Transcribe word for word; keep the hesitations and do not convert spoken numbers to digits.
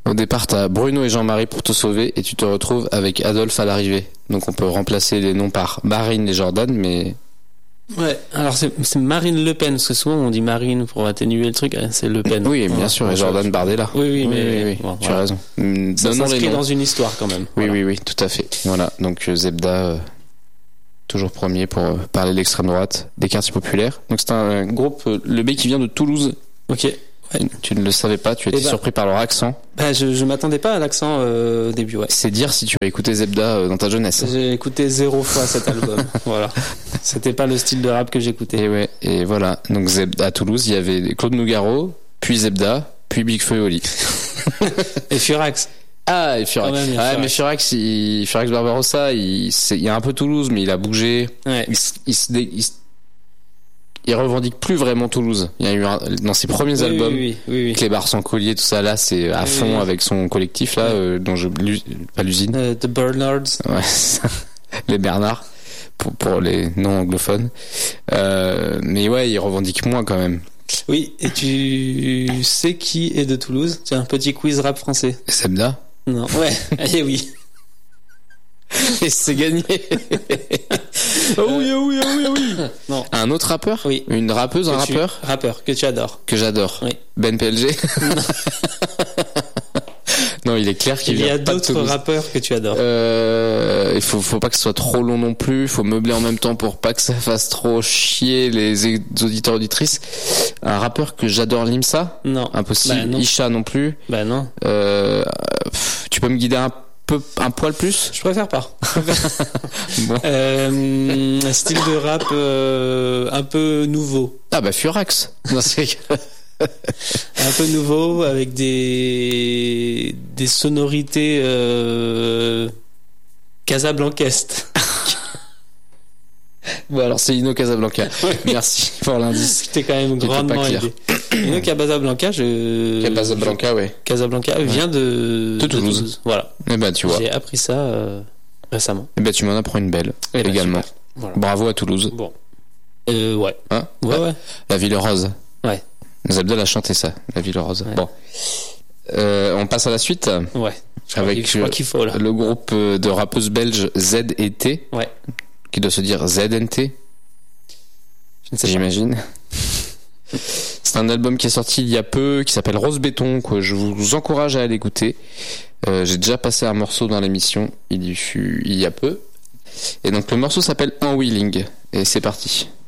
Au départ, t'as Bruno et Jean-Marie pour te sauver et tu te retrouves avec Adolphe à l'arrivée. Donc on peut remplacer les noms par Marine et Jordan, mais... Ouais, alors c'est, c'est Marine Le Pen, parce que souvent on dit Marine pour atténuer le truc, c'est Le Pen. Oui, bien ouais, sûr, et Jordan Bardella. Oui, oui, mais oui, oui, oui. Bon, tu voilà. as raison. Ça Donnons s'inscrit les noms. dans une histoire quand même. Oui, Voilà. oui, oui, tout à fait. Voilà, donc euh, Zebda, euh, toujours premier pour euh, parler de l'extrême droite, des quartiers populaires. Donc c'est un, un groupe, euh, le mec qui vient de Toulouse. Ok. Ouais. Tu ne le savais pas, tu étais Eh ben, surpris par leur accent. Bah, je, je m'attendais pas à l'accent euh, au début, ouais. C'est dire si tu as écouté Zebda euh, dans ta jeunesse. J'ai écouté zéro fois cet album. Voilà. C'était pas le style de rap que j'écoutais. Et ouais, et voilà. Donc Zebda à Toulouse, il y avait Claude Nougaro, puis Zebda, puis Big Feu et Oli. Et Furax. Ah, et Furax. Quand même, il y a Ah, Furax. mais Furax, il, Furax Barbarossa, il, c'est, il y a un peu Toulouse, mais il a bougé. Ouais. Il, se- il, se dé- il, se- il revendique plus vraiment Toulouse. Il y a eu un, dans ses premiers Oui, albums, oui, oui, oui, oui. avec les bars sans collier, tout ça, là, c'est à Oui, fond oui. avec son collectif, là, Ouais. euh, dont je, l'u- pas l'usine. Euh, The Bernards. Ouais, c'est ça. Les Bernards, pour, pour les non anglophones. Euh, mais ouais, il revendique moins quand même. Oui, et tu sais qui est de Toulouse? C'est un petit quiz rap français. Zebda. Non, ouais, eh oui. Et c'est gagné. Oh oui, oh oui, oh oui, oh oui. Non. Un autre rappeur? Oui. Une rappeuse, un Que tu- rappeur? Rappeur, que tu adores. Que j'adore. Oui. Ben P L G. Non, il est clair qu'il Il y vient a pas de d'autres Toulouse. rappeurs que tu adores. Euh, il faut, faut pas que ce soit trop long non plus. Il faut meubler en même temps pour pas que ça fasse trop chier les auditeurs auditrices. Un rappeur que j'adore, Limsa. Non. Impossible. Bah non. Isha non plus. Bah non. Euh, pff, tu peux me guider un peu, un poil plus? Je préfère pas. Bon. Euh, un style de rap euh, un peu nouveau. Ah bah Furax. Non, c'est- Un peu nouveau avec des des sonorités euh, casablancestes. Bon alors c'est Ino Casablanca. Merci pour l'indice. C'était quand même Qui était grandement pas clair. aidé. Donc Casablanca, je Casablanca, ouais. je- Casablanca vient de, De Toulouse. Voilà. Eh ben tu vois. J'ai appris ça euh, récemment. Eh ben tu m'en apprends une belle Eh ben, également. super. Voilà. Bravo à Toulouse. Bon. Euh, ouais. Hein Ouais, ouais. La Ville Rose. Ouais. Zabdel a chanté ça, La Ville Rose. Ouais. Bon. Euh, on passe à la suite Ouais. Je crois avec qu'il- je crois qu'il faut, là. le groupe de rappeuses belges Z et T, Ouais. qui doit se dire Z N T, Je ne sais pas. j'imagine. C'est un album qui est sorti il y a peu, qui s'appelle Rose Béton, que je vous encourage à aller écouter. Euh, j'ai déjà passé un morceau dans l'émission, il y fut il y a peu. Et donc le morceau s'appelle Un Wheeling, et c'est parti.